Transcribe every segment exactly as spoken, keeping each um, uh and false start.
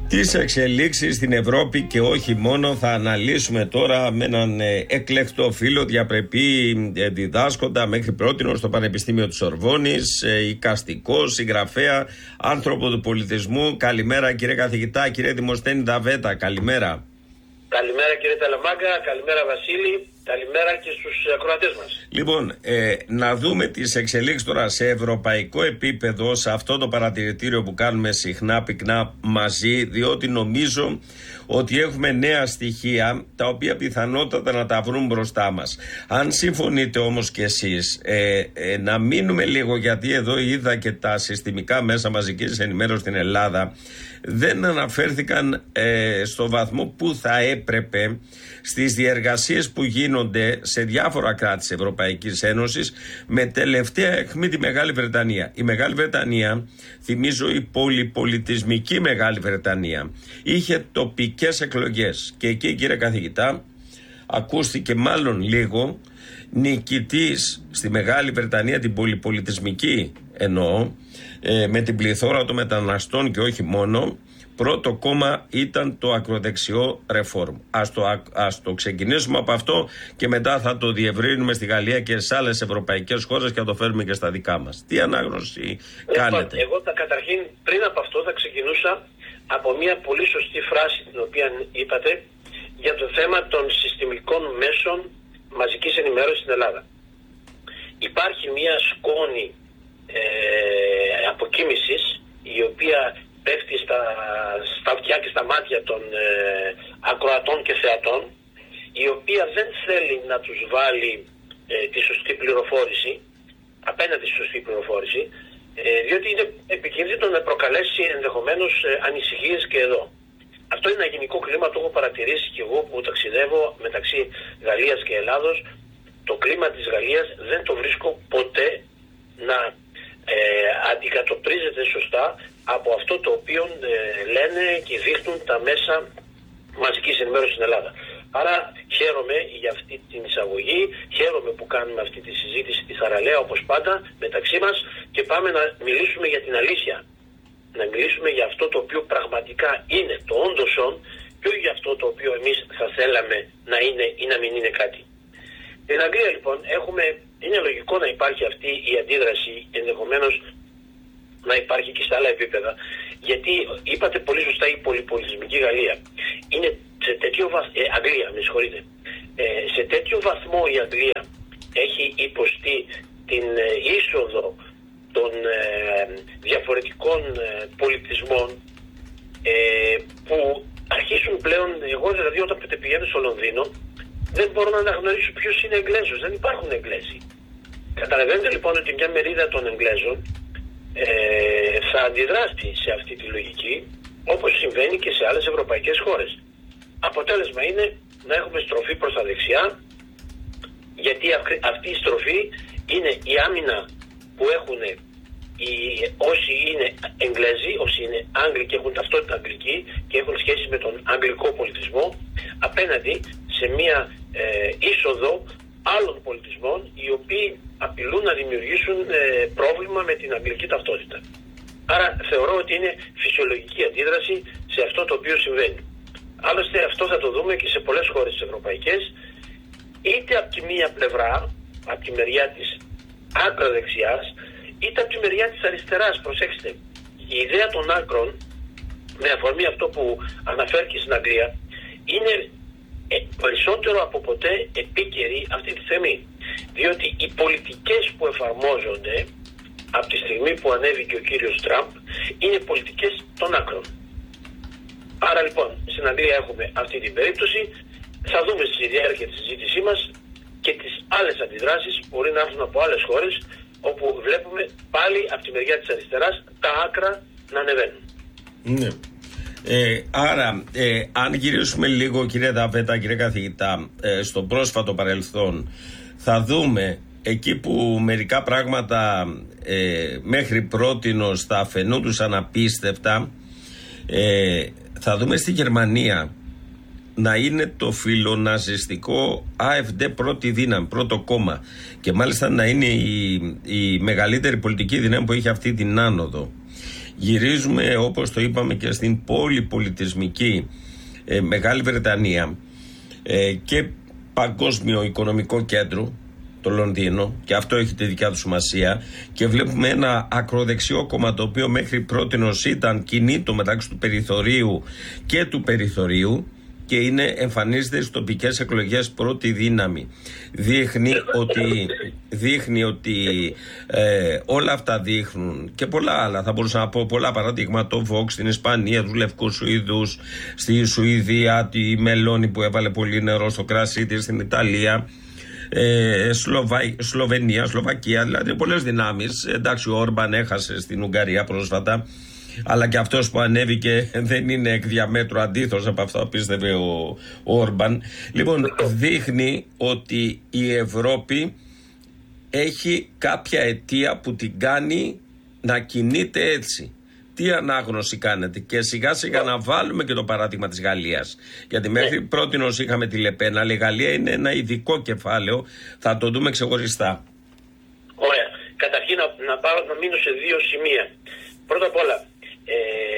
Τις εξελίξεις στην Ευρώπη και όχι μόνο θα αναλύσουμε τώρα με έναν εκλεκτό φίλο, διαπρεπή διδάσκοντα μέχρι πρότινο στο Πανεπιστήμιο της Σορβόνης, εικαστικό, συγγραφέα, άνθρωπο του πολιτισμού. Καλημέρα κύριε καθηγητά, κύριε Δημοσθένη Νταβέτα, καλημέρα. Καλημέρα κύριε Ταλαμάγκα, καλημέρα Βασίλη, καλημέρα και στους ακροατές μας. Λοιπόν, ε, να δούμε τις εξελίξεις τώρα σε ευρωπαϊκό επίπεδο, σε αυτό το παρατηρητήριο που κάνουμε συχνά πυκνά μαζί, διότι νομίζω ότι έχουμε νέα στοιχεία τα οποία πιθανότατα να τα βρουν μπροστά μας. Αν συμφωνείτε όμως κι εσείς, ε, ε, να μείνουμε λίγο, γιατί εδώ είδα και τα συστημικά μέσα μαζικής ενημέρωσης στην Ελλάδα δεν αναφέρθηκαν ε, στο βαθμό που θα έπρεπε στις διεργασίες που γίνονται σε διάφορα κράτη της Ευρωπαϊκής Ένωσης, με τελευταία αιχμή τη Μεγάλη Βρετανία. Η Μεγάλη Βρετανία, θυμίζω η πολυπολιτισμική Μεγάλη Βρετανία, είχε τοπικές εκλογές και εκεί, κύριε καθηγητά, ακούστηκε μάλλον λίγο νικητής στη Μεγάλη Βρετανία, την πολυπολιτισμική εννοώ, ε, με την πληθώρα των μεταναστών και όχι μόνο. Πρώτο κόμμα ήταν το ακροδεξιό Reform. Ας το, ας το ξεκινήσουμε από αυτό και μετά θα το διευρύνουμε στη Γαλλία και σε άλλες ευρωπαϊκές χώρες και θα το φέρουμε και στα δικά μας. Τι ανάγνωση κάνετε? Εγώ, εγώ θα, καταρχήν πριν από αυτό θα ξεκινούσα από μια πολύ σωστή φράση την οποία είπατε για το θέμα των συστημικών μέσων μαζικής ενημέρωσης στην Ελλάδα. Υπάρχει μια σκόνη ε, αποκοίμησης η οποία πέφτει στα, στα αυτιά και στα μάτια των ε, ακροατών και θεατών, η οποία δεν θέλει να τους βάλει ε, τη σωστή πληροφόρηση, απέναντι στη σωστή πληροφόρηση, ε, διότι είναι επικίνδυνο να προκαλέσει ενδεχομένως ε, ανησυχίες και εδώ. Αυτό είναι ένα γενικό κλίμα, το έχω παρατηρήσει και εγώ που ταξιδεύω μεταξύ Γαλλίας και Ελλάδος. Το κλίμα της Γαλλίας δεν το βρίσκω ποτέ να ε, αντικατοπτρίζεται σωστά από αυτό το οποίο ε, λένε και δείχνουν τα μέσα μαζικής ενημέρωσης στην Ελλάδα. Άρα χαίρομαι για αυτή την εισαγωγή, χαίρομαι που κάνουμε αυτή τη συζήτηση τη θαραλέα όπως πάντα μεταξύ μας και πάμε να μιλήσουμε για την αλήθεια. Να μιλήσουμε για αυτό το οποίο πραγματικά είναι το όντωσον και όχι για αυτό το οποίο εμείς θα θέλαμε να είναι ή να μην είναι κάτι. Στην Αγγλία λοιπόν έχουμε, είναι λογικό να υπάρχει αυτή η αντίδραση, ενδεχομένως να υπάρχει και στα άλλα επίπεδα, γιατί είπατε πολύ σωστά η πολυπολιτισμική Γαλλία. Είναι σε τέτοιο βαθμό, ε, Αγγλία, με συγχωρείτε, ε, σε τέτοιο βαθμό η Αγγλία έχει υποστεί την ε, είσοδο των ε, διαφορετικών ε, πολιτισμών ε, που αρχίσουν πλέον, εγώ δηλαδή όταν πηγαίνω στο Λονδίνο δεν μπορώ να αναγνωρίσω ποιος είναι Εγγλέζος, δεν υπάρχουν Εγγλέζοι. Καταλαβαίνετε λοιπόν ότι μια μερίδα των Εγγλέζων ε, θα αντιδράσει σε αυτή τη λογική, όπως συμβαίνει και σε άλλες ευρωπαϊκές χώρες. Αποτέλεσμα είναι να έχουμε στροφή προς τα δεξιά, γιατί αυτή η στροφή είναι η άμυνα που έχουν οι, όσοι είναι Εγγλέζοι, όσοι είναι Άγγλοι και έχουν ταυτότητα αγγλική και έχουν σχέση με τον αγγλικό πολιτισμό, απέναντι σε μια ε, είσοδο άλλων πολιτισμών οι οποίοι απειλούν να δημιουργήσουν ε, πρόβλημα με την αγγλική ταυτότητα. Άρα θεωρώ ότι είναι φυσιολογική αντίδραση σε αυτό το οποίο συμβαίνει. Άλλωστε αυτό θα το δούμε και σε πολλές χώρες της ευρωπαϊκές, είτε από τη μία πλευρά, από τη μεριά της άκρα δεξιάς, είτε από τη μεριά της αριστεράς. Προσέξτε, η ιδέα των άκρων, με αφορμή αυτό που αναφέρθηκε στην Αγγλία, είναι ε, περισσότερο από ποτέ επίκαιρη αυτή τη στιγμή. Διότι οι πολιτικές που εφαρμόζονται από τη στιγμή που ανέβηκε ο κύριος Τραμπ είναι πολιτικές των άκρων. Άρα λοιπόν στην Αγγλία έχουμε αυτή την περίπτωση, θα δούμε στη διάρκεια της συζήτησή μας και τις άλλες αντιδράσεις που μπορεί να έρθουν από άλλες χώρες, όπου βλέπουμε πάλι από τη μεριά της αριστεράς τα άκρα να ανεβαίνουν. Ναι. Ε, άρα, ε, αν γυρίσουμε λίγο, κύριε Νταβέτα, κύριε καθηγητά, ε, στο πρόσφατο παρελθόν, θα δούμε εκεί που μερικά πράγματα ε, μέχρι πρότινος θα φαινόντουσαν απίστευτα, ε, θα δούμε στη Γερμανία να είναι το φιλοναζιστικό AfD πρώτη δύναμη, πρώτο κόμμα, και μάλιστα να είναι η, η μεγαλύτερη πολιτική δύναμη που έχει αυτή την άνοδο. Γυρίζουμε, όπως το είπαμε, και στην πολυπολιτισμική ε, Μεγάλη Βρετανία ε, και παγκόσμιο οικονομικό κέντρο, το Λονδίνο, και αυτό έχει τη δικιά του σημασία, και βλέπουμε ένα ακροδεξιό κόμμα το οποίο μέχρι πρότινος ήταν κινήτο μεταξύ του περιθωρίου και του περιθωρίου και είναι, εμφανίζεται στις τοπικές εκλογές πρώτη δύναμη. Δείχνει ότι, δείχνει ότι ε, όλα αυτά δείχνουν, και πολλά άλλα, θα μπορούσα να πω πολλά παραδείγματα, το Vox στην Ισπανία, τους λευκούς Σουηδούς στη Σουηδία, τη Μελώνη που έβαλε πολύ νερό στο κρασί της στην Ιταλία, Ε, Σλοβα... Σλοβενία, Σλοβακία, δηλαδή πολλές δυνάμεις. Εντάξει, ο Όρμπαν έχασε στην Ουγγαρία πρόσφατα, αλλά και αυτός που ανέβηκε δεν είναι εκ διαμέτρου αντίθετος από αυτό που πίστευε ο, ο Όρμπαν. Λοιπόν, δείχνει ότι η Ευρώπη έχει κάποια αιτία που την κάνει να κινείται έτσι. Τι ανάγνωση κάνετε? Και σιγά σιγά να βάλουμε και το παράδειγμα της Γαλλίας. Γιατί μέχρι πρότινος είχαμε τη Λεπέν, αλλά η Γαλλία είναι ένα ειδικό κεφάλαιο. Θα το δούμε ξεχωριστά. Ωραία. Καταρχήν να, να, πάρω, να μείνω σε δύο σημεία. Πρώτα απ' όλα, ε,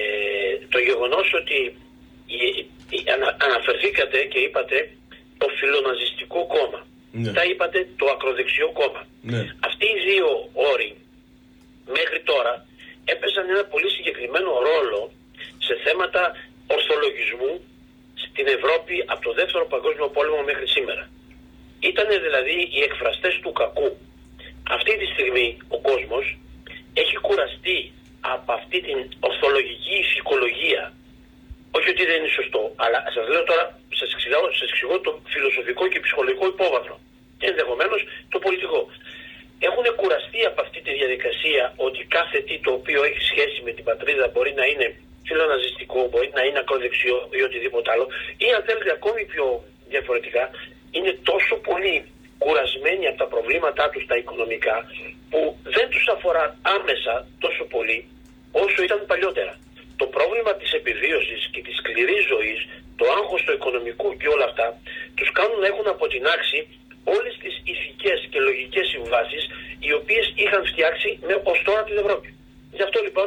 το γεγονός ότι η, η, ανα, αναφερθήκατε και είπατε το φιλοναζιστικό κόμμα. Ναι. Τα είπατε το ακροδεξιό κόμμα. Ναι. Αυτοί οι δύο όροι μέχρι τώρα έπαιζαν ένα πολύ συγκεκριμένο ρόλο σε θέματα ορθολογισμού στην Ευρώπη από το δεύτερο παγκόσμιο πόλεμο μέχρι σήμερα. Ήτανε δηλαδή οι εκφραστές του κακού. Αυτή τη στιγμή ο κόσμος έχει κουραστεί από αυτή την ορθολογική ηθικολογία. Όχι ότι δεν είναι σωστό, αλλά σας λέω τώρα, σας εξηγώ, σας εξηγώ το φιλοσοφικό και ψυχολογικό υπόβαθρο και ενδεχομένως το πολιτικό. Έχουν κουραστεί από αυτή τη διαδικασία ότι κάθε τι το οποίο έχει σχέση με την πατρίδα μπορεί να είναι φιλοναζιστικό, μπορεί να είναι ακροδεξιό ή οτιδήποτε άλλο, ή αν θέλετε ακόμη πιο διαφορετικά, είναι τόσο πολύ κουρασμένοι από τα προβλήματά τους τα οικονομικά, που δεν τους αφορά άμεσα τόσο πολύ όσο ήταν παλιότερα. Το πρόβλημα της επιβίωσης και της σκληρής ζωής, το άγχος του οικονομικού και όλα αυτά, τους κάνουν να έχουν αποτινάξει όλες τις ηθικές και λογικές συμβάσεις οι οποίες είχαν φτιάξει με ως τώρα την Ευρώπη. Γι' αυτό λοιπόν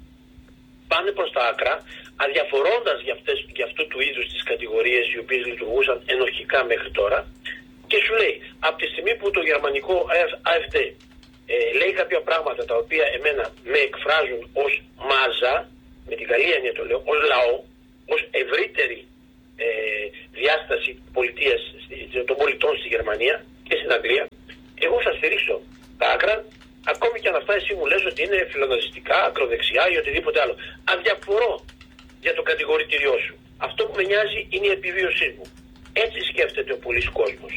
πάνε προς τα άκρα, αδιαφορώντας για, αυτές, για αυτού του είδους τις κατηγορίες οι οποίες λειτουργούσαν ενοχικά μέχρι τώρα, και σου λέει, από τη στιγμή που το γερμανικό AfD ε, λέει κάποια πράγματα τα οποία εμένα με εκφράζουν ως μάζα, με την καλή έννοια το λέω, ως λαό, ως ευρύτερη ε, διάσταση πολιτείας των πολιτών στη Γερμανία και στην Αγγλία, εγώ θα στηρίξω τα άκρα, ακόμη και αν αυτά εσύ μου λες ότι είναι φιλοναζιστικά, ακροδεξιά ή οτιδήποτε άλλο. Αδιαφορώ για το κατηγορητήριό σου. Αυτό που με νοιάζει είναι η επιβίωσή μου. Έτσι σκέφτεται ο πολλής κόσμος.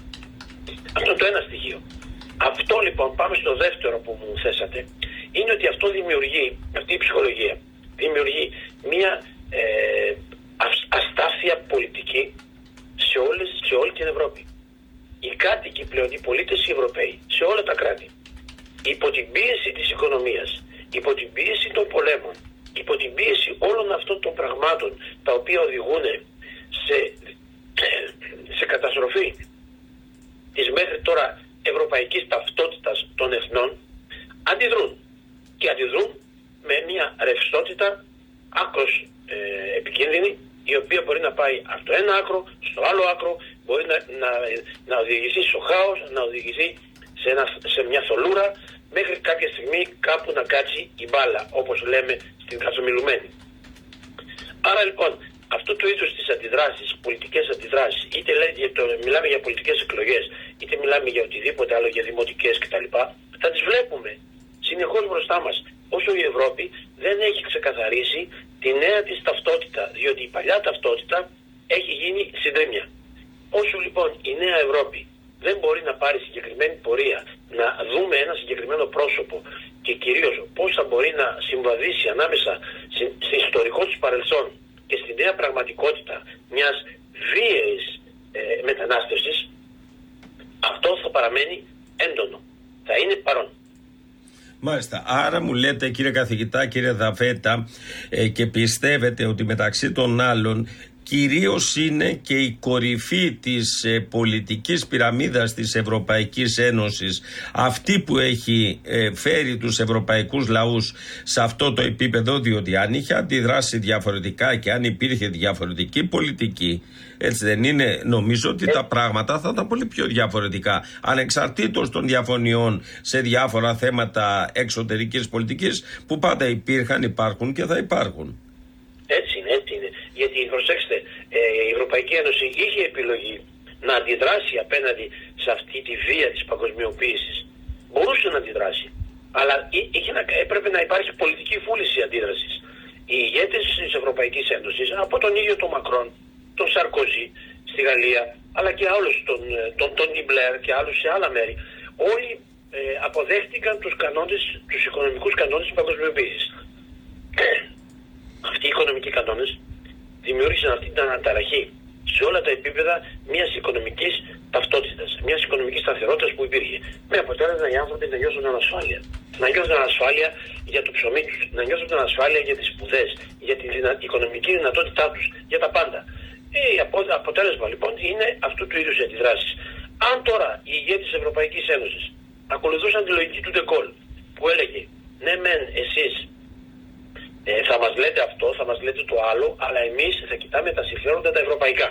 Αυτό είναι το ένα στοιχείο. Αυτό λοιπόν, πάμε στο δεύτερο που μου θέσατε, είναι ότι αυτό δημιουργεί, αυτή η ψυχολογία, δημιουργεί μια ε, αστάθεια πολιτική σε, όλες, σε όλη την Ευρώπη. Οι κάτοικοι πλέον, οι πολίτες οι Ευρωπαίοι, σε όλα τα κράτη, υπό την πίεση της οικονομίας, υπό την πίεση των πολέμων, υπό την πίεση όλων αυτών των πραγμάτων τα οποία οδηγούν σε, σε καταστροφή της μέχρι τώρα ευρωπαϊκής ταυτότητας των εθνών, αντιδρούν. Και αντιδρούν με μια ρευστότητα άκρος ε, επικίνδυνη, η οποία μπορεί να πάει από το ένα άκρο στο άλλο άκρο, μπορεί να, να, να οδηγηθεί στο χάος, να οδηγηθεί σε, ένα, σε μια θολούρα, μέχρι κάποια στιγμή κάπου να κάτσει η μπάλα, όπως λέμε στην Χασομιλουμένη. Άρα λοιπόν, αυτού του είδους τις αντιδράσεις, πολιτικές αντιδράσεις, είτε το, μιλάμε για πολιτικές εκλογές, είτε μιλάμε για οτιδήποτε άλλο, για δημοτικές κτλ., θα τις βλέπουμε συνεχώς μπροστά μας, όσο η Ευρώπη δεν έχει ξεκαθαρίσει τη νέα της ταυτότητα, διότι η παλιά ταυτότητα έχει γίνει συντρίμμια. Όσο λοιπόν η νέα Ευρώπη δεν μπορεί να πάρει συγκεκριμένη πορεία, να δούμε ένα συγκεκριμένο πρόσωπο και κυρίως πώς θα μπορεί να συμβαδίσει ανάμεσα στο ιστορικό της παρελθόν και στη νέα πραγματικότητα μιας βίαιης ε, μετανάστευσης, αυτό θα παραμένει έντονο, θα είναι παρόν. Μάλιστα. Άρα μου λέτε, κύριε καθηγητά, κύριε Δαβέτα, ε, και πιστεύετε ότι μεταξύ των άλλων κυρίως είναι και η κορυφή της ε, πολιτικής πυραμίδας της Ευρωπαϊκής Ένωσης, αυτή που έχει ε, φέρει τους ευρωπαϊκούς λαούς σε αυτό το επίπεδο, διότι αν είχε αντιδράσει διαφορετικά και αν υπήρχε διαφορετική πολιτική, έτσι δεν είναι? Νομίζω ότι τα πράγματα θα ήταν πολύ πιο διαφορετικά, ανεξαρτήτως των διαφωνιών σε διάφορα θέματα εξωτερικής πολιτικής που πάντα υπήρχαν, υπάρχουν και θα υπάρχουν. Έτσι είναι, έτσι είναι. Γιατί προσέξτε, ε, η Ευρωπαϊκή Ένωση είχε επιλογή να αντιδράσει απέναντι σε αυτή τη βία της παγκοσμιοποίησης. Μπορούσε να αντιδράσει. Αλλά είχε να, έπρεπε να υπάρχει πολιτική βούληση αντίδρασης. Οι ηγέτες της Ευρωπαϊκής Ένωσης, από τον ίδιο τον Μακρόν, τον Σαρκοζή στη Γαλλία, αλλά και άλλους, τον, τον, τον Μπλερ και άλλους σε άλλα μέρη, όλοι ε, αποδέχτηκαν τους, κανόνες, τους οικονομικούς κανόνες της παγκοσμιοποίησης. Αυτοί οι οικονομικοί κανόνες δημιούργησαν αυτή την αναταραχή σε όλα τα επίπεδα μιας οικονομικής ταυτότητας, μιας οικονομικής σταθερότητας που υπήρχε. Με αποτέλεσμα οι άνθρωποι να νιώθουν ανασφάλεια. Να νιώθουν ανασφάλεια για το ψωμί τους, να νιώθουν ανασφάλεια για τις σπουδές, για την δυνα... οικονομική δυνατότητά τους, για τα πάντα. Ε, απο... αποτέλεσμα λοιπόν είναι αυτού του είδους οι αντιδράσεις. Αν τώρα οι ηγέτες της Ευρωπαϊκής Ένωσης ακολουθούσαν τη λογική του Ντεκόλ που έλεγε ναι μεν εσείς Ε, θα μας λέτε αυτό, θα μας λέτε το άλλο, αλλά εμείς θα κοιτάμε τα συμφέροντα τα ευρωπαϊκά,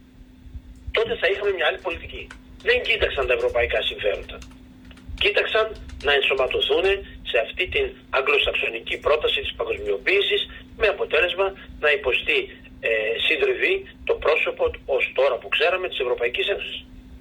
τότε θα είχαμε μια άλλη πολιτική. Δεν κοίταξαν τα ευρωπαϊκά συμφέροντα. Κοίταξαν να ενσωματωθούν σε αυτή την αγγλοσαξονική πρόταση της παγκοσμιοποίησης, με αποτέλεσμα να υποστεί ε, συντριβή το πρόσωπο ως τώρα που ξέραμε της Ευρωπαϊκής Ένωσης.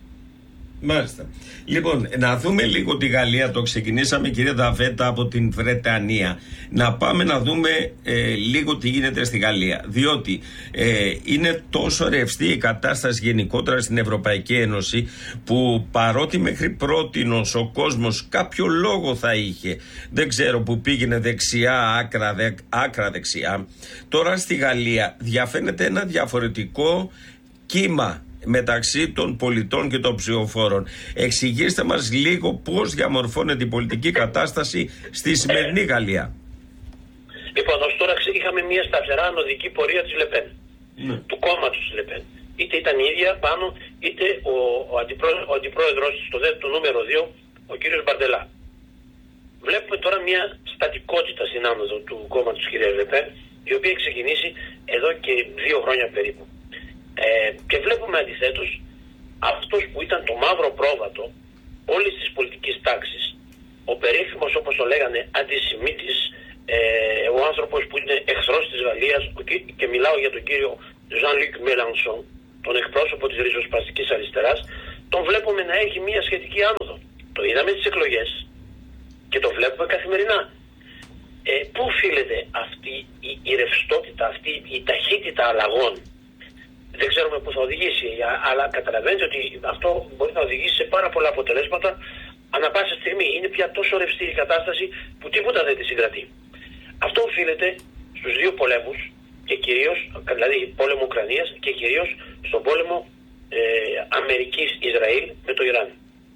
Μάλιστα. Λοιπόν, να δούμε λίγο τη Γαλλία. Το ξεκινήσαμε, κύριε Δαβέτα, από την Βρετανία. Να πάμε να δούμε ε, λίγο τι γίνεται στη Γαλλία. Διότι ε, είναι τόσο ρευστή η κατάσταση γενικότερα στην Ευρωπαϊκή Ένωση, που παρότι μέχρι πρότινος ο κόσμος κάποιο λόγο θα είχε, δεν ξέρω, που πήγαινε δεξιά, άκρα, δε, άκρα δεξιά, τώρα στη Γαλλία διαφαίνεται ένα διαφορετικό κύμα μεταξύ των πολιτών και των ψηφοφόρων. Εξηγήστε μας λίγο πώς διαμορφώνεται η πολιτική κατάσταση στη σημερινή Γαλλία. Λοιπόν, ως τώρα είχαμε μια σταθερά ανωδική πορεία της Λεπέν, ναι. του κόμματος της Λεπέν. Είτε ήταν η ίδια πάνω, είτε ο, ο, αντιπρό, ο αντιπρόεδρος στο το νούμερο δύο, ο κύριος Μπαρντελά. Βλέπουμε τώρα μια στατικότητα στην άνοδο του κόμματος της κυρίας Λεπέν, η οποία έχει ξεκινήσει εδώ και δύο χρόνια περίπου. Ε, και βλέπουμε αντιθέτως αυτός που ήταν το μαύρο πρόβατο όλης της πολιτικής τάξης, ο περίφημος, όπως το λέγανε, αντισημίτης, ε, ο άνθρωπος που είναι εχθρός της Γαλλίας, και μιλάω για τον κύριο Jean-Luc Mélenchon, τον εκπρόσωπο της ριζοσπαστικής αριστεράς, τον βλέπουμε να έχει μια σχετική άνοδο. Το είδαμε στις εκλογές και το βλέπουμε καθημερινά. Ε, πού οφείλεται αυτή η, η ρευστότητα, αυτή η ταχύτητα αλλαγών? Δεν ξέρουμε πού θα οδηγήσει, αλλά καταλαβαίνετε ότι αυτό μπορεί να οδηγήσει σε πάρα πολλά αποτελέσματα ανά πάσα στιγμή. Είναι πια τόσο ρευστή η κατάσταση που τίποτα δεν τη συγκρατεί. Αυτό οφείλεται στους δύο πολέμους, και κυρίως, δηλαδή πόλεμο Ουκρανίας, και κυρίως στον πόλεμο ε, Αμερικής-Ισραήλ με το Ιράν.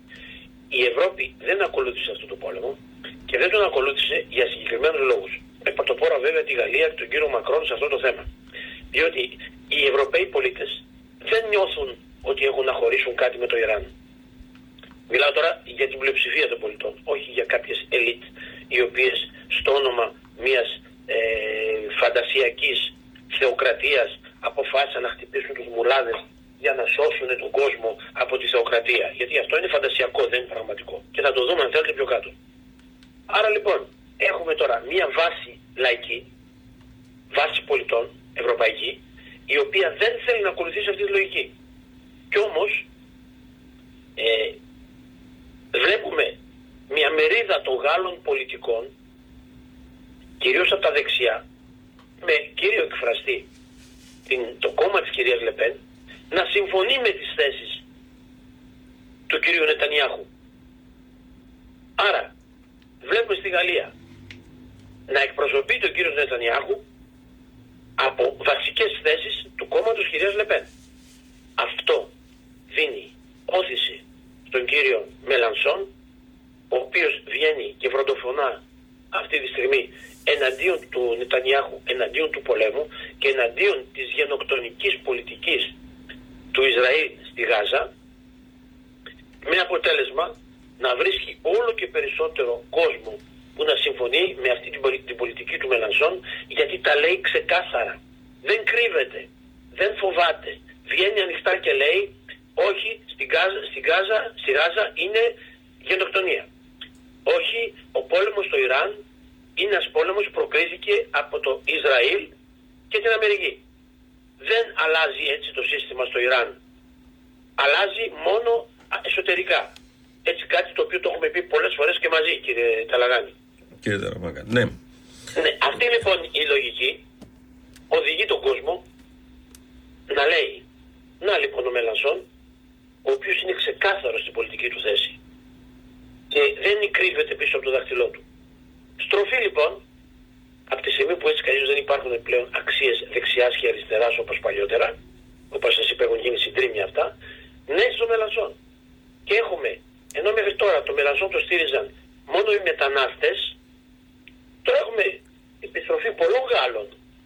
Η Ευρώπη δεν ακολούθησε αυτό το πόλεμο και δεν τον ακολούθησε για συγκεκριμένους λόγους. Με πρωτοπόρα βέβαια τη Γαλλία και τον κύριο Μακρόν σε αυτό το θέμα. Διότι οι Ευρωπαίοι πολίτες δεν νιώθουν ότι έχουν να χωρίσουν κάτι με το Ιράν. Μιλάω τώρα για την πλειοψηφία των πολιτών, όχι για κάποιες ελίτ, οι οποίες στο όνομα μιας ε, φαντασιακής θεοκρατίας αποφάσισαν να χτυπήσουν τους μουλάδες για να σώσουν τον κόσμο από τη θεοκρατία. Γιατί αυτό είναι φαντασιακό, δεν είναι πραγματικό. Και θα το δούμε αν θέλετε πιο κάτω. Άρα λοιπόν έχουμε τώρα μια βάση λαϊκή, βάση πολιτών, ευρωπαϊκή, η οποία δεν θέλει να ακολουθήσει αυτή τη λογική. Κι όμως ε, βλέπουμε μια μερίδα των Γάλλων πολιτικών, κυρίως από τα δεξιά, με κύριο εκφραστή την, το κόμμα της κυρίας Λεπέν, να συμφωνεί με τις θέσεις του κυρίου Νετανιάχου. Άρα βλέπουμε στη Γαλλία να εκπροσωπεί τον κύριο Νετανιάχου από βασικές θέσεις του κόμματος κυρίας Λεπέν. Αυτό δίνει όθηση στον κύριο Μελανσόν, ο οποίος βγαίνει και βροντοφωνά αυτή τη στιγμή εναντίον του Νετανιάχου, εναντίον του πολέμου και εναντίον της γενοκτονικής πολιτικής του Ισραήλ στη Γάζα, με αποτέλεσμα να βρίσκει όλο και περισσότερο κόσμο που να συμφωνεί με αυτή την πολιτική του Μελανσόν, γιατί τα λέει ξεκάθαρα. Δεν κρύβεται, δεν φοβάται. Βγαίνει ανοιχτά και λέει όχι, στην Γάζα, στην Γάζα, στη Γάζα είναι γενοκτονία. Όχι, ο πόλεμος στο Ιράν είναι ένας πόλεμος που προκρίθηκε από το Ισραήλ και την Αμερική. Δεν αλλάζει έτσι το σύστημα στο Ιράν. Αλλάζει μόνο εσωτερικά. Έτσι κάτι το οποίο το έχουμε πει πολλές φορές και μαζί, κύριε Ταλαγάνη. Κύριε Ταλαγάνη, ναι. ναι. Αυτή λοιπόν η λογική οδηγεί τον κόσμο να λέει, να λοιπόν ο Μελανσόν, ο οποίος είναι ξεκάθαρος στην πολιτική του θέση και δεν κρύβεται πίσω από το δάχτυλό του. Στροφή λοιπόν, από τη στιγμή που έτσι καλώς δεν υπάρχουν πλέον αξίες δεξιάς και αριστεράς όπως παλιότερα, όπως σας είπα έχουν γίνει συντρίμμια αυτά, ναι στο Μελανσόν. Και έχουμε, ενώ μέχρι τώρα το Μελανσόν το στήριζαν μόνο οι μετανάστες, τώρα έχουμε επιστροφή πολλών Γάλλων,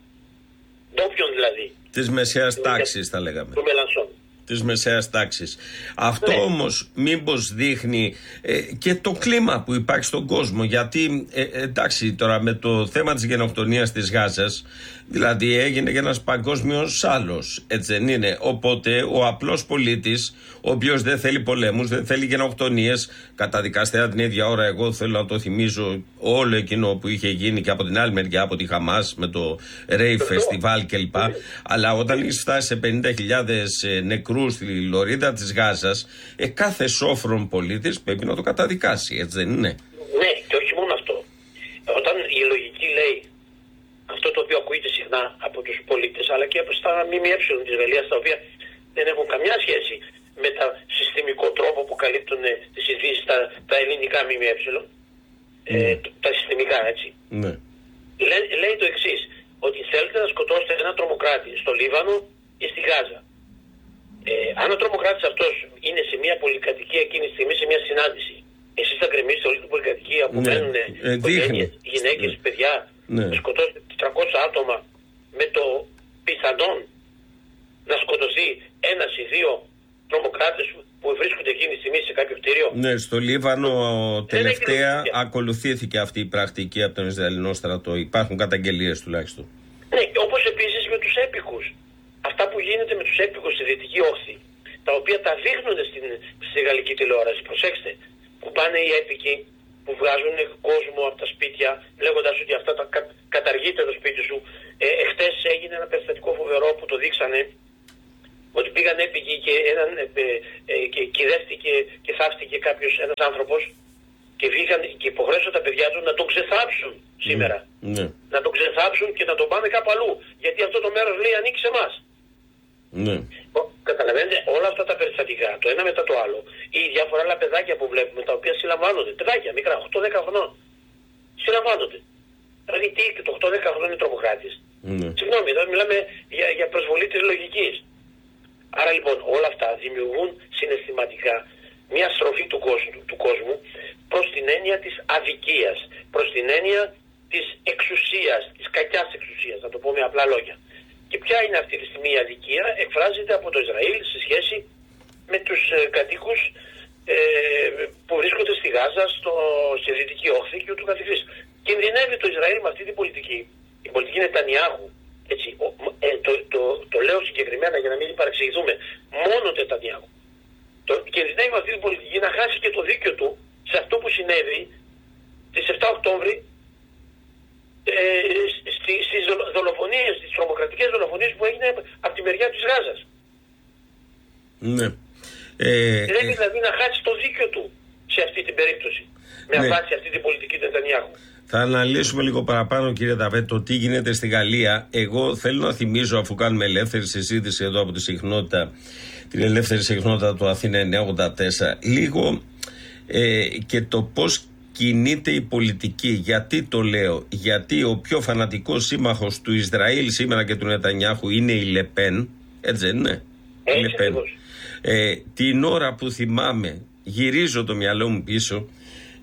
ντόπιων δηλαδή. Της μεσαίας τάξης θα λέγαμε. Του Μελανσόν. Της μεσαίας τάξης. Αυτό ναι. Όμως μήπως δείχνει ε, και το κλίμα που υπάρχει στον κόσμο, γιατί ε, εντάξει τώρα με το θέμα της γενοκτονίας της Γάζας, δηλαδή έγινε και ένας παγκόσμιος άλλος, έτσι δεν είναι? Οπότε ο απλός πολίτης, ο οποίος δεν θέλει πολέμους, δεν θέλει γενοκτονίες, καταδικαστέα την ίδια ώρα, εγώ θέλω να το θυμίζω όλο εκείνο που είχε γίνει και από την άλλη μεριά, από τη Χαμάς με το Ρέι Φεστιβάλ κλπ. Αλλά όταν έχει φτάσει σε πενήντα χιλιάδες νεκρούς στη λωρίδα της Γάζας, ε, κάθε σόφρον πολίτης πρέπει να το καταδικάσει, έτσι δεν είναι? Ναι, και όχι μόνο αυτό. Όταν η λογική λέει αυτό το οποίο ακούγεται συχνά από τους πολίτες, αλλά και από στα ΜΜΕ της Γαλλίας, τα οποία δεν έχουν καμιά σχέση με τα συστημικό τρόπο που καλύπτουν τις ειδήσεις τα, τα ελληνικά ΜΜΕ, mm. ε, τα συστημικά, έτσι. Mm. Λέ, λέει το εξής, ότι θέλετε να σκοτώσετε έναν τρομοκράτη στο Λίβανο ή στη Γάζα. Ε, αν ο τρομοκράτης αυτός είναι σε μια πολυκατοικία εκείνη τη στιγμή, σε μια συνάντηση, εσείς θα γκρεμίσετε όλη την πολυκατοικία που ναι. μένουν οικογένειες, γυναίκες, ναι. παιδιά, ναι. να σκοτώσετε τετρακόσια άτομα με το πιθανόν να σκοτωθεί ένας ή δύο τρομοκράτες που βρίσκονται εκείνη τη στιγμή σε κάποιο κτίριο. Ναι, στο Λίβανο τελευταία ακολουθήθηκε αυτή η πρακτική από τον Ισραηλινό στρατό. Υπάρχουν καταγγελίες τουλάχιστον. Ναι, όπως επίσης με τους έπικους. Αυτά που γίνεται με τους έπικους στη Δυτική Όχθη, τα οποία τα δείχνουν στην, στη γαλλική τηλεόραση. Προσέξτε, που πάνε οι έπικοι που βγάζουν κόσμο από τα σπίτια, λέγοντας ότι αυτά τα κα, καταργείται το σπίτι σου. Ε, εχθές έγινε ένα περιστατικό φοβερό που το δείξανε, ότι πήγαν έπικοι και, έναν, ε, ε, και κυδεύτηκε και θαύτηκε κάποιος, ένας άνθρωπος, και βγήκαν και υποχρέωσαν τα παιδιά του να τον ξεθάψουν σήμερα. Mm. Mm. Να τον ξεθάψουν και να τον πάνε κάπου αλλού. Γιατί αυτό το μέρος λέει ανήκει σε εμάς. Mm. Καταλαβαίνετε, όλα αυτά τα περιστατικά, το ένα μετά το άλλο, ή διάφορα άλλα παιδάκια που βλέπουμε, τα οποία συλλαμβάνονται. Παιδάκια, μικρά, οκτώ δέκα χρονών. Συλλαμβάνονται. Δηλαδή, τι, το οκτώ δέκα χρονών είναι τρομοκράτης. Mm. Συγγνώμη, εδώ μιλάμε για, για προσβολή της λογικής. Άρα λοιπόν, όλα αυτά δημιουργούν συναισθηματικά μια στροφή του κόσμου, του κόσμου προς την έννοια της αδικίας, προς την έννοια της εξουσίας, της κακιάς εξουσίας, να το πω με απλά λόγια. Και ποια είναι αυτή τη στιγμή η αδικία? Εκφράζεται από το Ισραήλ σε σχέση με τους ε, κατοίκους ε, που βρίσκονται στη Γάζα, στο, στη Δυτική Όχθη και ούτω καθεξής. Κινδυνεύει το Ισραήλ με αυτή την πολιτική, η πολιτική Νετανιάχου, έτσι, ο, ε, το, το, το, το λέω συγκεκριμένα για να μην παρεξηγηθούμε, μόνο Νετανιάχου. Το, κινδυνεύει με αυτή την πολιτική να χάσει και το δίκιο του σε αυτό που συνέβη στις επτά Οκτώβρη, ε, στις, στις δολοφονίες, στις τρομοκρατικές δολοφονίες που έγινε από τη μεριά της Γάζας. Ναι. Ε, Πρέπει ε, δηλαδή να χάσει το δίκιο του σε αυτή την περίπτωση, με ναι. βάση αυτή την πολιτική του Νετανιάχου. Θα αναλύσουμε λίγο παραπάνω, κύριε Ταβέ, το τι γίνεται στη Γαλλία. Εγώ θέλω να θυμίζω, αφού κάνουμε ελεύθερη συζήτηση εδώ από τη συχνότητα, την ελεύθερη συχνότητα του Αθήνα εννιακόσια ογδόντα τέσσερα, λίγο ε, και το πώς κινείται η πολιτική. Γιατί το λέω? Γιατί ο πιο φανατικός σύμμαχος του Ισραήλ σήμερα και του Νετανιάχου είναι η Λεπέν, έτσι δεν είναι? Έτσι, η Λεπέν. Ε, την ώρα που θυμάμαι, γυρίζω το μυαλό μου πίσω,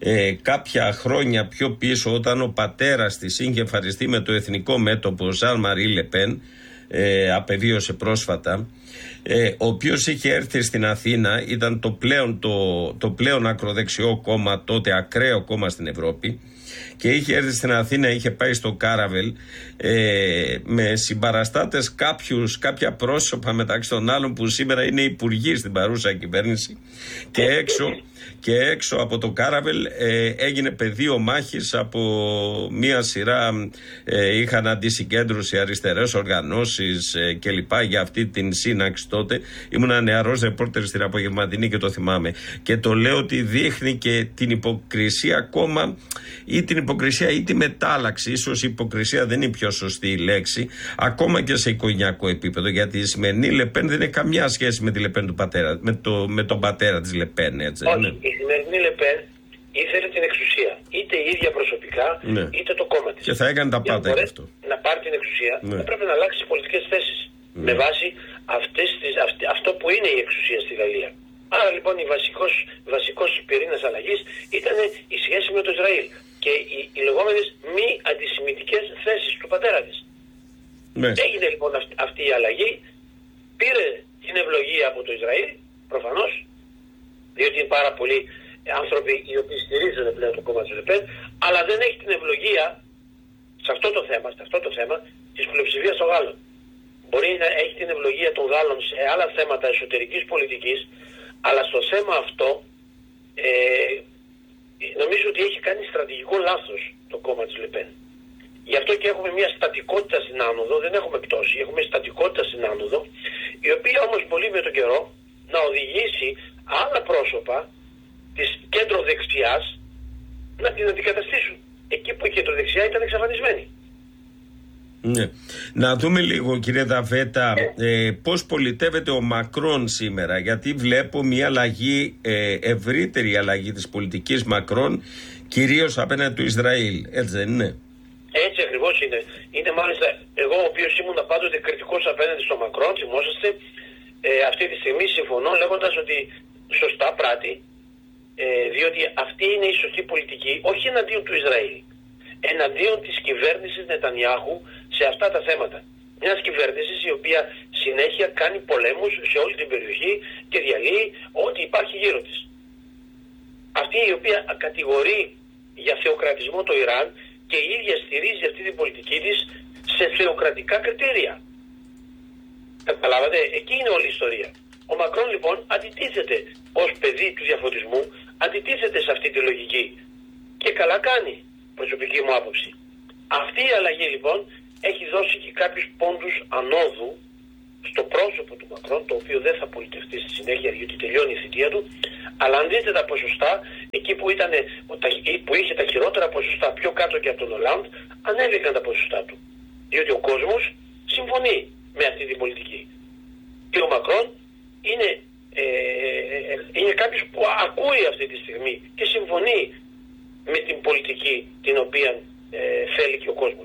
ε, κάποια χρόνια πιο πίσω, όταν ο πατέρας της είχε εμφανιστεί με το εθνικό μέτωπο Ζαν Μαρί Λεπέν, ε, απεβίωσε πρόσφατα, ε, ο οποίος είχε έρθει στην Αθήνα, ήταν το πλέον, το, το πλέον ακροδεξιό κόμμα, τότε ακραίο κόμμα στην Ευρώπη, και είχε έρθει στην Αθήνα, είχε πάει στο Κάραβελ ε, με συμπαραστάτες κάποιους, κάποια πρόσωπα μεταξύ των άλλων που σήμερα είναι υπουργοί στην παρούσα κυβέρνηση, και έξω, και έξω από το Κάραβελ ε, έγινε πεδίο μάχης από μία σειρά, ε, είχαν αντισυγκέντρωση αριστερές οργανώσεις ε, κλπ. Για αυτή την σύναξη τότε. Ήμουν νεαρός ρεπόρτερ στην απογευματινή και το θυμάμαι. Και το λέω ότι δείχνει και την υποκρισία ακόμα, ή την υποκρισία ή τη μετάλλαξη. Ίσως η υποκρισία δεν είναι η πιο σωστή η λέξη, ακόμα και σε οικογενειακό επίπεδο. Γιατί η σημερινή Λεπέν δεν έχει καμιά σχέση με τη Λεπέν του πατέρα, με, το, με τον πατέρα της Λεπέν, έτσι. Όχι, ναι. Η σημερινή Λεπέν ήθελε την εξουσία. Είτε η ίδια προσωπικά, ναι, είτε το κόμμα της. Και θα έκανε τα πάντα γι' αυτό. Να πάρει την εξουσία, ναι, θα πρέπει να αλλάξει τις πολιτικές θέσεις. Ναι. Με βάση αυτές τις, αυτ, αυτό που είναι η εξουσία στη Γαλλία. Άρα λοιπόν η βασικός, βασικός πυρήνας αλλαγής ήταν η σχέση με το Ισραήλ και οι, οι λεγόμενες μη αντισημιτικές θέσεις του πατέρα της. Ναι. Έγινε λοιπόν αυτή, αυτή η αλλαγή, πήρε την ευλογία από το Ισραήλ, προφανώς, διότι είναι πάρα πολλοί άνθρωποι οι οποίοι στηρίζουν πλέον το κόμμα της Λεπέν, αλλά δεν έχει την ευλογία σε αυτό το θέμα, σε αυτό το θέμα της πλειοψηφίας των Γάλλων. Μπορεί να έχει την ευλογία των Γάλλων σε άλλα θέματα εσωτερικής πολιτικής, αλλά στο θέμα αυτό ε, νομίζω ότι έχει κάνει στρατηγικό λάθος το κόμμα της Λεπέν. Γι' αυτό και έχουμε μια στατικότητα στην άνοδο, δεν έχουμε πτώση, έχουμε στατικότητα στην άνοδο, η οποία όμως μπορεί με τον καιρό να οδηγήσει άλλα πρόσωπα της κέντρο-δεξιάς να την αντικαταστήσουν. Εκεί που η κέντρο-δεξιά ήταν εξαφανισμένη. Ναι. Να δούμε λίγο, κύριε Δαβέτα, ε, πώς πολιτεύεται ο Μακρόν σήμερα, γιατί βλέπω μια αλλαγή, ε, ευρύτερη αλλαγή της πολιτικής Μακρόν, κυρίως απέναντι του Ισραήλ, έτσι δεν είναι? Έτσι ακριβώς είναι. Είναι μάλιστα, εγώ ο οποίος ήμουν πάντοτε κριτικός απέναντι στο Μακρόν, θυμόσαστε, ε, αυτή τη στιγμή συμφωνώ λέγοντας ότι σωστά πράττει, ε, διότι αυτή είναι η σωστή πολιτική, όχι εναντίον του Ισραήλ, εναντίον της κυβέρνησης Νετανιάχου σε αυτά τα θέματα. Μιας κυβέρνησης η οποία συνέχεια κάνει πολέμους σε όλη την περιοχή και διαλύει ό,τι υπάρχει γύρω της. Αυτή η οποία κατηγορεί για θεοκρατισμό το Ιράν και η ίδια στηρίζει αυτή την πολιτική της σε θεοκρατικά κριτήρια. Καταλάβατε, εκεί είναι όλη η ιστορία. Ο Μακρόν λοιπόν αντιτίθεται ως παιδί του διαφωτισμού, αντιτίθεται σε αυτή τη λογική. Και καλά κάνει, προσωπική μου άποψη. Αυτή η αλλαγή λοιπόν έχει δώσει και κάποιους πόντους ανόδου στο πρόσωπο του Μακρόν, το οποίο δεν θα πολιτευτεί στη συνέχεια γιατί τελειώνει η θητεία του, αλλά αν δείτε τα ποσοστά, εκεί που, ήταν, που είχε τα χειρότερα ποσοστά πιο κάτω και από τον Ολάντ, ανέβηκαν τα ποσοστά του. Διότι ο κόσμος συμφωνεί με αυτή την πολιτική. Και ο Μακρόν είναι, ε, είναι κάποιος που ακούει αυτή τη στιγμή και συμφωνεί με την πολιτική την οποία ε, θέλει και ο κόσμος.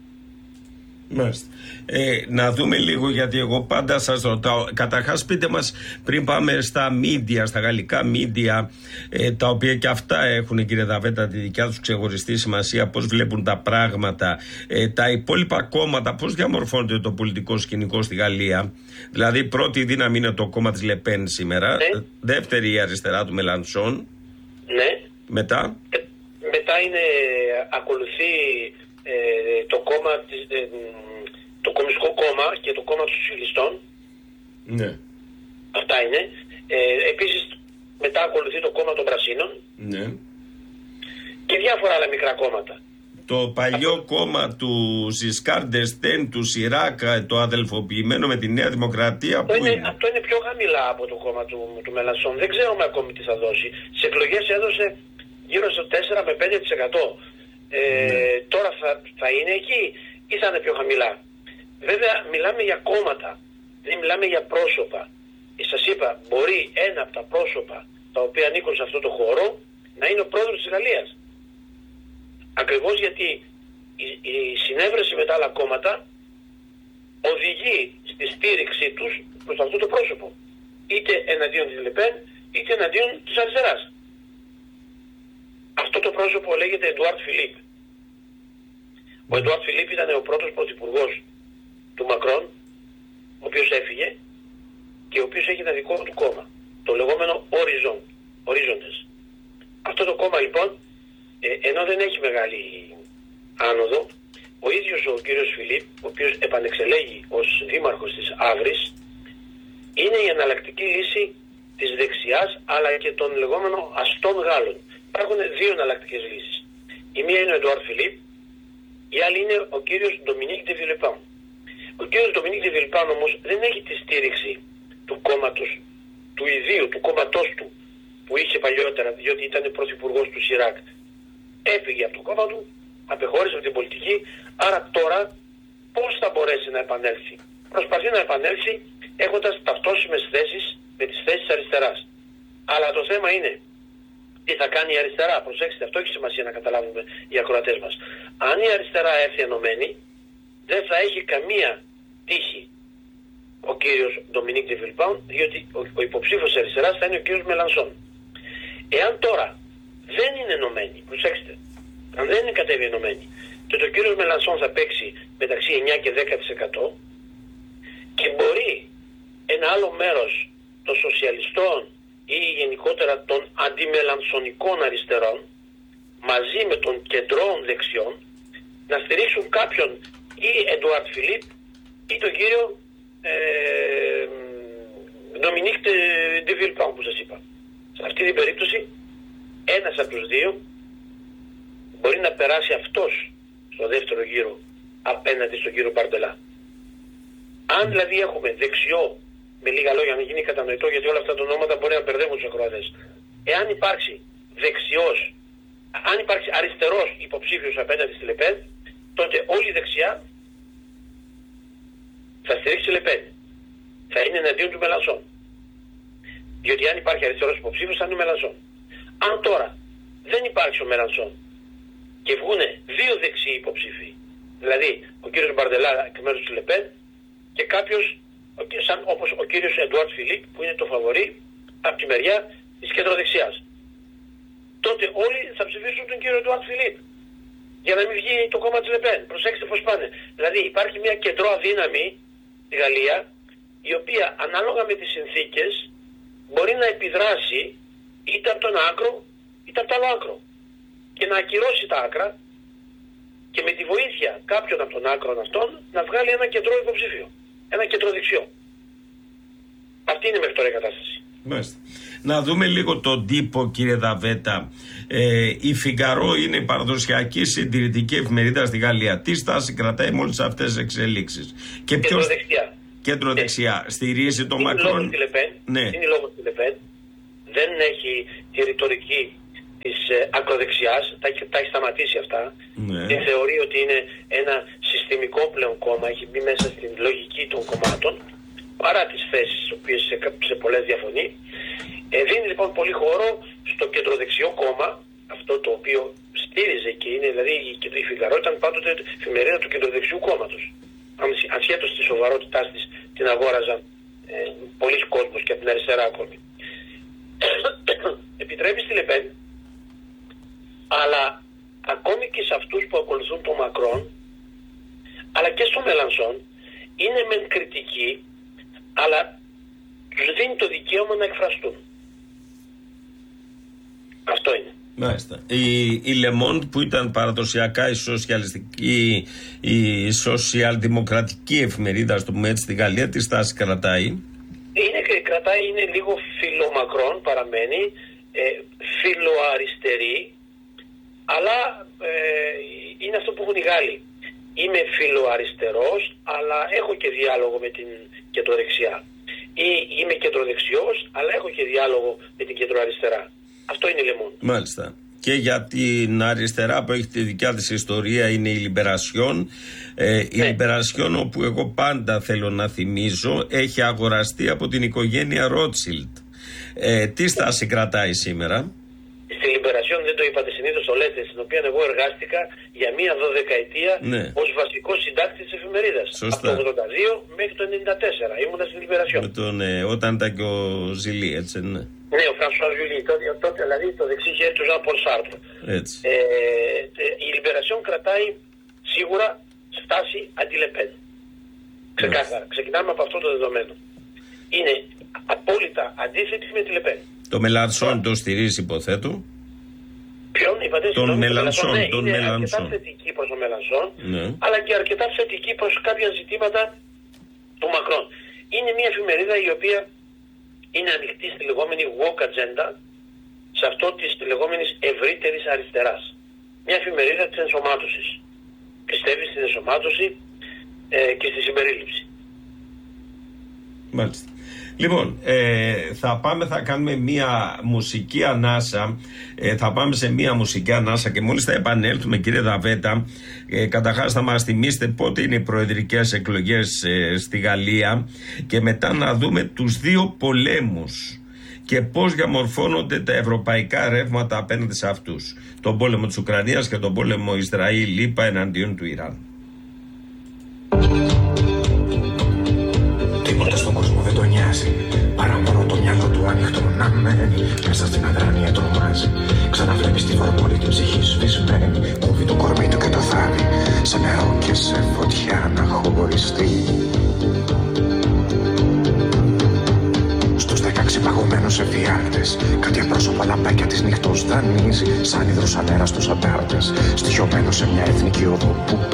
Μάλιστα. Ε, να δούμε λίγο, γιατί εγώ πάντα σας ρωτάω. Καταρχάς πείτε μας, πριν πάμε στα μίντια, στα γαλλικά μίντια, ε, τα οποία και αυτά έχουν, κύριε Δαβέτα, τη δικιά τους ξεχωριστή σημασία, πώς βλέπουν τα πράγματα, ε, τα υπόλοιπα κόμματα, πώς διαμορφώνεται το πολιτικό σκηνικό στη Γαλλία? Δηλαδή πρώτη δύναμη είναι το κόμμα της Λεπέν σήμερα, ναι. Δεύτερη η αριστερά του Μελανσόν, ναι. Μετά ε, μετά είναι, ακολουθεί Ε, το κόμμα της, ε, το Κομμουνιστικό Κόμμα και το κόμμα των Σοσιαλιστών. Ναι. Αυτά είναι. Ε, επίσης μετά ακολουθεί το κόμμα των Πρασίνων. Ναι. Και διάφορα άλλα μικρά κόμματα. Το παλιό Αυτό... κόμμα του Ζισκάρ ντ'Εστέν, του Σιράκ, το αδελφοποιημένο με τη Νέα Δημοκρατία, αυτό που είναι, είναι? Αυτό είναι πιο χαμηλά από το κόμμα του, του Μελανσόν. Δεν ξέρουμε ακόμη τι θα δώσει. Σε εκλογές έδωσε γύρω στο τέσσερα με πέντε τοις εκατό. Ε, ναι. Τώρα θα, θα είναι εκεί ή θα είναι πιο χαμηλά? Βέβαια μιλάμε για κόμματα, δεν μιλάμε για πρόσωπα. Σας είπα, μπορεί ένα από τα πρόσωπα τα οποία ανήκουν σε αυτό το χώρο να είναι ο πρόεδρος της Γαλλίας. Ακριβώς γιατί η, η συνέβρεση με τα άλλα κόμματα οδηγεί στη στήριξή τους προς αυτό το πρόσωπο. Είτε εναντίον της Λεπέν είτε εναντίον της αριστεράς. Αυτό Αυτό το πρόσωπο λέγεται Εντουάρτ Φιλίπ. Ο Εντουάρτ Φιλίπ ήταν ο πρώτος πρωθυπουργός του Μακρόν, ο οποίος έφυγε και ο οποίος έχει ένα δικό του κόμμα, το λεγόμενο Horizon, ορίζοντες. Αυτό το κόμμα λοιπόν, ε, ενώ δεν έχει μεγάλη άνοδο, ο ίδιος ο κύριος Φιλίπ, ο οποίος επανεξελέγει ως δήμαρχος της Αύρης, είναι η εναλλακτική λύση της δεξιάς αλλά και των λεγόμενων αστών Γάλλων. Υπάρχουν δύο εναλλακτικές λύσεις. Η μία είναι ο Εντουάρτ Φιλίπ, η άλλη είναι ο κύριος Ντομινίκ ντε Βιλεπάν. Ο κύριος Ντομινίκ ντε Βιλεπάν όμως δεν έχει τη στήριξη του κόμματος, του ιδίου, του κόμματός του που είχε παλιότερα, διότι ήταν πρωθυπουργός του Σιράκ. Έπηγε από το κόμμα του, απεχώρησε από την πολιτική, άρα τώρα πώς θα μπορέσει να επανέλθει? Προσπαθεί να επανέλθει έχοντας ταυτόσιμες θέσεις με τις θέσεις αριστεράς. Αλλά το θέμα είναι τι θα κάνει η αριστερά. Προσέξτε, αυτό έχει σημασία να καταλάβουμε οι ακροατές μας. Αν η αριστερά έρθει ενωμένη, δεν θα έχει καμία τύχη ο κύριος Ντομινίκ ντε Βιλεπάν, διότι ο, ο υποψήφιος της αριστεράς θα είναι ο κύριος Μελανσόν. Εάν τώρα δεν είναι ενωμένη, προσέξτε, αν δεν είναι κατέβει ενωμένη, τότε ο κύριος Μελανσόν θα παίξει μεταξύ εννιά και δέκα τοις εκατό και μπορεί ένα άλλο μέρος των σοσιαλιστών ή γενικότερα των αντιμελανσονικών αριστερών μαζί με των κεντρών δεξιών να στηρίξουν κάποιον ή Εντουάρτ Φιλίπ ή τον κύριο Ντομινίκ ντε Βιλεπάν που σας είπα. Σε αυτή την περίπτωση ένας από τους δύο μπορεί να περάσει αυτός στο δεύτερο γύρο απέναντι στον κύριο Μπαρντελά. Αν δηλαδή έχουμε δεξιό, με λίγα λόγια να γίνει κατανοητό, γιατί όλα αυτά τα ονόματα μπορεί να μπερδεύουν τους ακροατές. Εάν υπάρξει δεξιός, αν υπάρξει αριστερός υποψήφιος απέναντι στη Λεπέν, τότε όλη η δεξιά θα στηρίξει Λεπέν. Θα είναι εναντίον του Μελανσόν. Διότι αν υπάρχει αριστερός υποψήφιος θα είναι ο Μελανσόν. Αν τώρα δεν υπάρξει ο Μελανσόν και βγούνε δύο δεξιοί υποψήφοι, δηλαδή ο κύριος Μπαρντελά εκ μέρους της Λεπέν και κάποιος σαν όπως ο κύριος Εντουάρτ Φιλίπ που είναι το φαβορί από τη μεριά της κεντροδεξιάς, τότε όλοι θα ψηφίσουν τον κύριο Εντουάρτ Φιλίπ για να μην βγει το κόμμα της Λεπέν. Προσέξτε πώς πάνε. Δηλαδή υπάρχει μια κεντρό αδύναμη στη Γαλλία η οποία ανάλογα με τις συνθήκες μπορεί να επιδράσει είτε από τον άκρο είτε από το άλλο άκρο και να ακυρώσει τα άκρα και με τη βοήθεια κάποιων από τον άκρων αυτών να βγάλει ένα κεντρό υποψήφιο, ένα κεντρό δεξιό. Αυτή είναι μέχρι τώρα η κατάσταση. Μάλιστα. Να δούμε λίγο τον τύπο, κύριε Δαβέτα. Ε, η Φιγκαρό είναι η παραδοσιακή συντηρητική εφημερίδα στη Γαλλία. Τι στάση κρατάει με όλες αυτές τις εξελίξεις? Και ποιος... Κεντροδεξιά. Κεντροδεξιά. Ε, στηρίζει τον Μακρόν. Ναι. Είναι λόγω της Λεπέν. Δεν έχει τη ρητορική της ε, ακροδεξιάς. Τα, τα έχει σταματήσει αυτά. Ναι. Και θεωρεί ότι είναι ένα συστημικό πλέον κόμμα. Έχει μπει μέσα στην λογική των κομμάτων. Παρά τις θέσεις τις οποίες σε, σε πολλές διαφωνεί. Ε, δίνει λοιπόν πολύ χώρο στο κεντροδεξιό κόμμα, αυτό το οποίο στήριζε και είναι, δηλαδή η Φιγκαρό ήταν πάντοτε εφημερίδα του κεντροδεξιού κόμματος. Ασχέτως της σοβαρότητάς της την αγόραζαν ε, πολλοί κόσμος και από την αριστερά ακόμη. Επιτρέπει στη Λεπέν, αλλά ακόμη και σε αυτούς που ακολουθούν τον Μακρόν, αλλά και στο Μελανσόν, είναι μεν κριτική, αλλά τους δίνει το δικαίωμα να εκφραστούν. Αυτό είναι. Μάλιστα. Η, η Λεμόντ που ήταν παραδοσιακά η σοσιαλιστική, η σοσιαλδημοκρατική εφημερίδα, στο πούμε έτσι, στη Γαλλία, τι στάση κρατάει? Είναι, κρατάει, είναι λίγο φιλομακρόν, παραμένει, ε, φιλοαριστερή, αλλά ε, είναι αυτό που έχουν οι Γάλλοι. Είμαι φιλοαριστερός, αλλά έχω και διάλογο με την κεντροδεξιά. Ή είμαι κεντροδεξιός, αλλά έχω και διάλογο με την κεντροαριστερά. Αυτό είναι η Λεμόν. Μάλιστα. Και για την αριστερά που έχει τη δικιά της ιστορία είναι η Λιμπερασιόν. Ε, η ναι. Λιμπερασιόν, όπου εγώ πάντα θέλω να θυμίζω, έχει αγοραστεί από την οικογένεια Ρότσιλντ. Ε, τι στάση κρατάει σήμερα? Στη Λιμπερασιόν, δεν το είπατε, συνήθως το λέτε, στην οποία εγώ εργάστηκα για μία δωδεκαετία ναι. ως βασικός συντάκτης της εφημερίδας. Σωστά. Από το ογδόντα δύο μέχρι το ενενήντα τέσσερα ήμουνα στην Λιμπερασιόν. Με τον, ε, όταν ήταν και ο Ζηλί, έτσι, ναι. Ναι, ο Φρανσουά Ζουλί, τότε, τότε δηλαδή το δεξί χέρι του Ζαν Πολ Σάρτρ. Έτσι. Ε, η Λιμπερασιόν κρατάει σίγουρα στάση αντιλεπέν. Ξεκάθαρα. Ξεκινάμε από αυτό το δεδομένο. Είναι απόλυτα αντίθετη με τη Λεπέν. Το Μελανσόν το στηρίζει, υποθέτω. Ποιον είπατε? Τον Μελανσόν. Ναι, τον είναι Μελανσόν. αρκετά θετική προς τον Μελανσόν, ναι. αλλά και αρκετά θετική προς κάποια ζητήματα του Μακρόν. Είναι μια εφημερίδα η οποία είναι ανοιχτή στη λεγόμενη woke agenda, σε αυτό της λεγόμενης ευρύτερης αριστεράς. Μια εφημερίδα της ενσωμάτωσης. Πιστεύει στην ενσωμάτωση ε, και στη συμπερίληψη. Μάλιστα. Λοιπόν, ε, θα πάμε, θα κάνουμε μία μουσική ανάσα, ε, θα πάμε σε μία μουσική ανάσα και μόλις θα επανέλθουμε, κύριε Δαβέτα, ε, καταρχάς θα μας θυμίσετε πότε είναι οι προεδρικές εκλογές ε, στη Γαλλία και μετά να δούμε τους δύο πολέμους και πώς διαμορφώνονται τα ευρωπαϊκά ρεύματα απέναντι σε αυτούς. Τον πόλεμο της Ουκρανίας και τον πόλεμο Ισραήλ-ΗΠΑ εναντίον του Ιράν. Τίποτα στον κόσμο δεν τον νοιάζει, παρά μόνο το μυαλό του ανοιχτό να μένει. Μέσα στην αδράνεια τρομάζει, ξαναβλέπεις τη φορμόλη την ψυχή σβησμένη. Κόβει το κορμί του και το θάβει, σε νερό και σε φωτιά να χωριστεί. Στους δεκάξι παγωμένους εφιάλτες, κάτι απρόσωπα λαμπάκια της νύχτος δανείζει. Σαν υδρος ανέρα στους αντάρτες, στοιχειωμένο σε μια εθνική οδό που